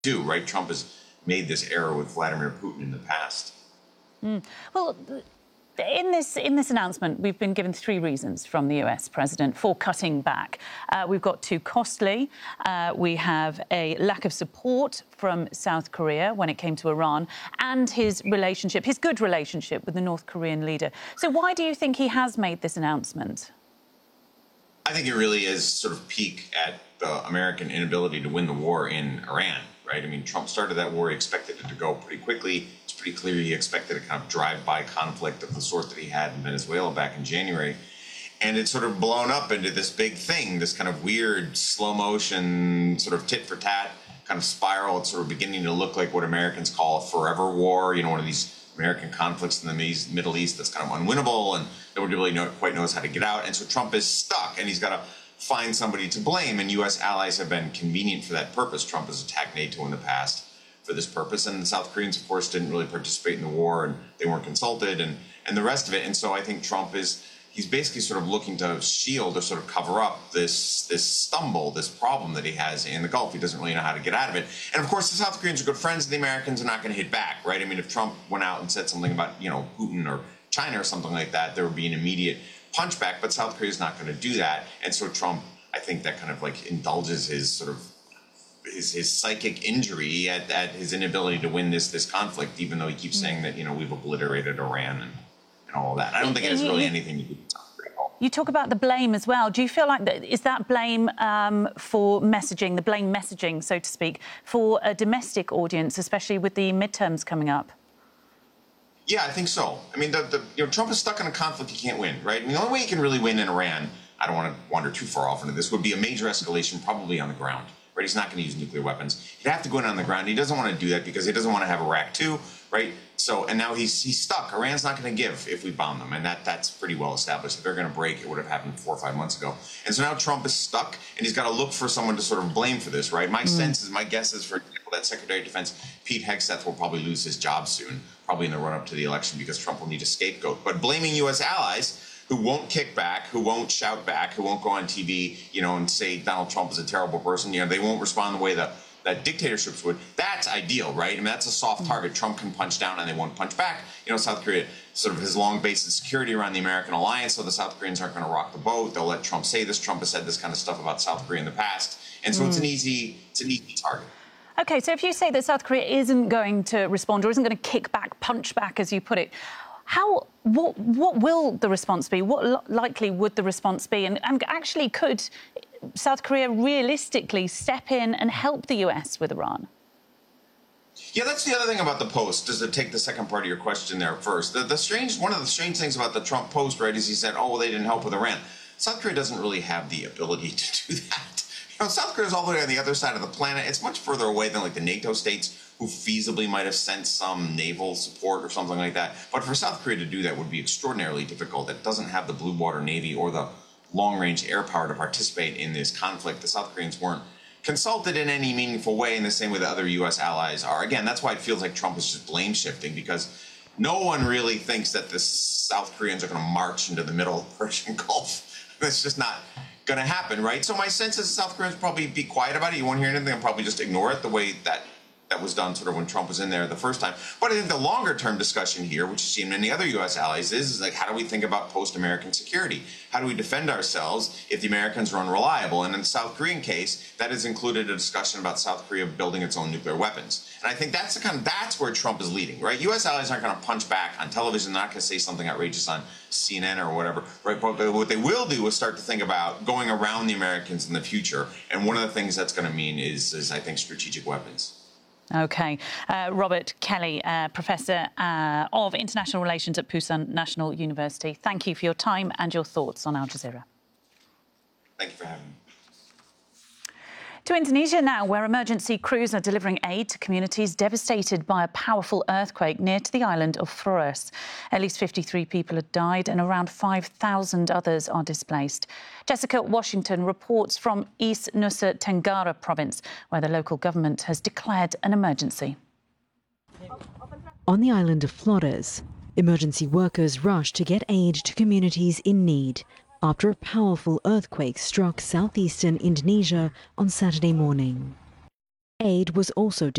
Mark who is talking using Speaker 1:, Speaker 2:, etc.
Speaker 1: do, right? Trump has made this error with Vladimir Putin in the past.
Speaker 2: Well, in this announcement, we've been given three reasons from the US president for cutting back. We've got too costly. We have a lack of support from South Korea when it came to Iran, and his good relationship with the North Korean leader. So why do you think he has made this announcement?
Speaker 1: I think it really is sort of peak at the American inability to win the war in Iran, right? I mean, Trump started that war. He expected it to go pretty quickly. It's pretty clear he expected a kind of drive-by conflict of the sort that he had in Venezuela back in January. And it's sort of blown up into this big thing, this kind of weird slow motion sort of tit for tat kind of spiral. It's sort of beginning to look like what Americans call a forever war, one of these American conflicts in the Middle East that's kind of unwinnable and nobody really quite knows how to get out. And so Trump is stuck and he's got to find somebody to blame. And U.S. allies have been convenient for that purpose. Trump has attacked NATO in the past for this purpose. And the South Koreans, of course, didn't really participate in the war and they weren't consulted and the rest of it. And so I think Trump he's basically sort of looking to shield or sort of cover up this problem that he has in the Gulf. He doesn't really know how to get out of it. And of course, the South Koreans are good friends and the Americans are not going to hit back, right? I mean, if Trump went out and said something about, Putin or China or something like that, there would be an immediate punchback, but South Korea is not going to do that. And so Trump, I think that kind of like indulges his sort of his psychic injury at his inability to win this conflict, even though he keeps saying that, we've obliterated Iran and all of that. I don't think it has really anything to do with South Korea.
Speaker 2: You talk about the blame as well. Do you feel like is that blame for messaging, the blame messaging, so to speak, for a domestic audience, especially with the midterms coming up?
Speaker 1: Yeah, I think so. I mean, Trump is stuck in a conflict he can't win, right? I mean, the only way he can really win in Iran, I don't want to wander too far off into this, would be a major escalation, probably on the ground, right? He's not going to use nuclear weapons. He'd have to go in on the ground. He doesn't want to do that because he doesn't want to have Iraq too, right? So, and now he's stuck. Iran's not going to give if we bomb them, and that's pretty well established. If they're going to break, it would have happened 4 or 5 months ago. And so now Trump is stuck, and he's got to look for someone to sort of blame for this, right? My guess is, for example, that Secretary of Defense Pete Hegseth will probably lose his job soon, probably in the run-up to the election, because Trump will need a scapegoat. But blaming U.S. allies who won't kick back, who won't shout back, who won't go on TV, and say Donald Trump is a terrible person, they won't respond the way that dictatorships would. That's ideal, right? I mean, that's a soft target. Trump can punch down and they won't punch back. South Korea sort of has long based its security around the American alliance, so the South Koreans aren't going to rock the boat. They'll let Trump say this. Trump has said this kind of stuff about South Korea in the past. And so it's an easy target.
Speaker 2: OK, so if you say that South Korea isn't going to respond or isn't going to kick back, punch back, as you put it, what will the response be? What likely would the response be? And actually, could South Korea realistically step in and help the US with Iran?
Speaker 1: Yeah, that's the other thing about the post, is to take the second part of your question there first. One of the strange things about the Trump post, right, is he said, they didn't help with Iran. South Korea doesn't really have the ability to do that. South Korea is all the way on the other side of the planet. It's much further away than like the NATO states, who feasibly might have sent some naval support or something like that. But for South Korea to do that would be extraordinarily difficult. It doesn't have the Blue Water Navy or the long-range air power to participate in this conflict. The South Koreans weren't consulted in any meaningful way, in the same way that other U.S. allies are. Again, that's why it feels like Trump is just blame shifting, because no one really thinks that the South Koreans are going to march into the middle of the Persian Gulf. That's just not going to happen, right? So my sense is the South Koreans probably be quiet about it. You won't hear anything and probably just ignore it, the way that was done sort of when Trump was in there the first time. But I think the longer term discussion here, which is seen in the other U.S. allies, is like, how do we think about post-American security? How do we defend ourselves if the Americans are unreliable? And in the South Korean case, that has included a discussion about South Korea building its own nuclear weapons. And I think that's where Trump is leading, right? U.S. allies aren't going to punch back on television. They're not going to say something outrageous on CNN or whatever, right? But what they will do is start to think about going around the Americans in the future. And one of the things that's going to mean is I think, strategic weapons.
Speaker 2: OK. Robert Kelly, Professor of International Relations at Pusan National University. Thank you for your time and your thoughts on Al Jazeera.
Speaker 1: Thank you for having me.
Speaker 2: To Indonesia now, where emergency crews are delivering aid to communities devastated by a powerful earthquake near to the island of Flores. At least 53 people have died and around 5,000 others are displaced. Jessica Washington reports from East Nusa Tenggara province, where the local government has declared an emergency.
Speaker 3: On the island of Flores, emergency workers rushed to get aid to communities in need after a powerful earthquake struck southeastern Indonesia on Saturday morning. Aid was also